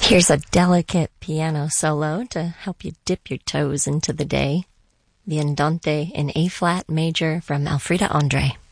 Here's a delicate piano solo to help you dip your toes into the day. The Andante in A-flat major from Elfrida Andre.